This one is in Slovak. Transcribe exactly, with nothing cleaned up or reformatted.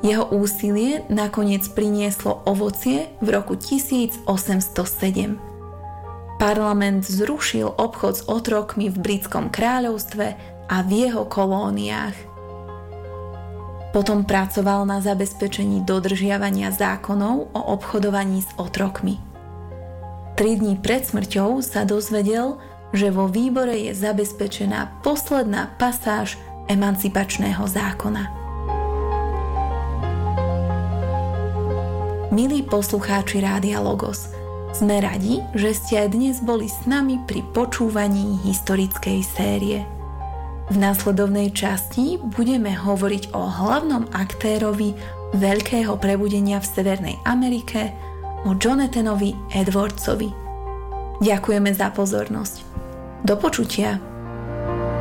Jeho úsilie nakoniec prinieslo ovocie v roku tisícosemstosedem. Parlament zrušil obchod s otrokmi v Britskom kráľovstve a v jeho kolóniách. Potom pracoval na zabezpečení dodržiavania zákonov o obchodovaní s otrokmi. Tri dní pred smrťou sa dozvedel, že vo výbore je zabezpečená posledná pasáž emancipačného zákona. Milí poslucháči Rádia Logos, sme radi, že ste aj dnes boli s nami pri počúvaní historickej série. V následovnej časti budeme hovoriť o hlavnom aktérovi veľkého prebudenia v Severnej Amerike, o Jonathanovi Edwardsovi. Ďakujeme za pozornosť. Do počutia.